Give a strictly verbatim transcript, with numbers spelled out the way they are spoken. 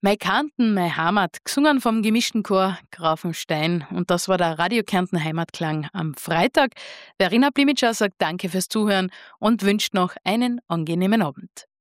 Mei Kanten, mei Heimat, gesungen vom gemischten Chor Grafenstein. Und das war der Radio Kärnten Heimatklang am Freitag. Verena Plimitscher sagt Danke fürs Zuhören und wünscht noch einen angenehmen Abend.